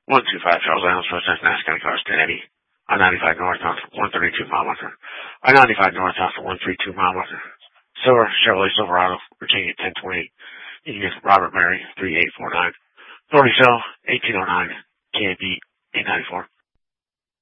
125 Charles Island, West Nash County, Cars to Eddie. I-95 north off 132 mile marker. I-95 north off 132 mile marker. Silver, Chevrolet Silverado, Virginia 1020. Union Robert Mary 3849. Authority Cell 1809. KMP 894.